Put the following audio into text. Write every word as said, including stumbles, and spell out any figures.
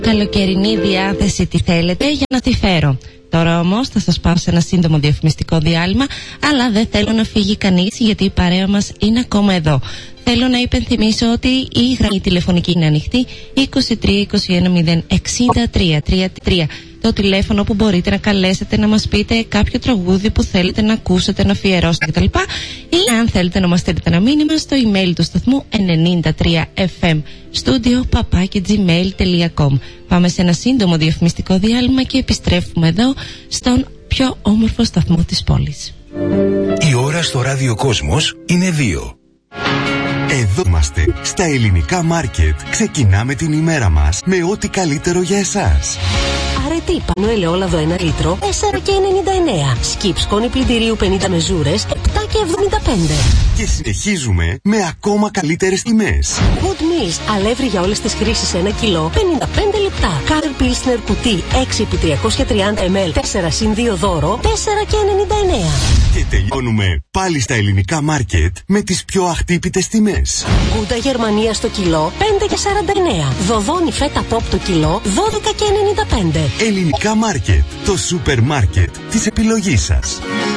Καλοκαιρινή διάθεση τι θέλετε για να τη φέρω. Τώρα όμως θα σας πάω σε ένα σύντομο διαφημιστικό διάλειμμα, αλλά δεν θέλω να φύγει κανείς γιατί η παρέα μας είναι ακόμα εδώ. Θέλω να υπενθυμίσω ότι η γραμμή τηλεφωνική είναι ανοιχτή είκοσι τρία είκοσι ένα μηδέν εξήντα τρία τριάντα τρία. Το τηλέφωνο που μπορείτε να καλέσετε να μας πείτε κάποιο τραγούδι που θέλετε να ακούσετε, να αφιερώσετε κτλ. Ή αν θέλετε να μας στείλετε ένα μήνυμα στο email του σταθμού ενενήντα τρία εφ εμ studio παπάκι gmail τελεία com. Πάμε σε ένα σύντομο διαφημιστικό διάλειμμα και επιστρέφουμε εδώ στον πιο όμορφο σταθμό της πόλης. Η ώρα στο ραδιοκόσμος είναι δύο. Εδώ είμαστε, στα ελληνικά μάρκετ. Ξεκινάμε την ημέρα μας με ό,τι καλύτερο για εσάς. Αρετή πανό ελαιόλαδο ένα λίτρο, τέσσερα και ενενήντα εννέα. Σκιπ σκόνη πλυντηρίου πενήντα μεζούρες, επτά και εβδομήντα πέντε. Και συνεχίζουμε με ακόμα καλύτερες τιμές. Good Meals, αλεύρι για όλες τις χρήσεις ένα κιλό, πενήντα πέντε λεπτά. Κάρελ Πίλσνερ κουτί έξι επί τριακόσια τριάντα μιλιλίτρα, τέσσερα συν δύο δώρο, τέσσερα και ενενήντα εννέα. Και τελειώνουμε πάλι στα ελληνικά μάρκετ με τις πιο αχτύπητες τιμές. Γκούντα Γερμανία στο κιλό, πέντε και σαράντα εννέα. Δοδόνι φέτα τόπ το κιλό, δώδεκα και ενενήντα πέντε. Ελληνικά μάρκετ, το σούπερ μάρκετ της επιλογής σας.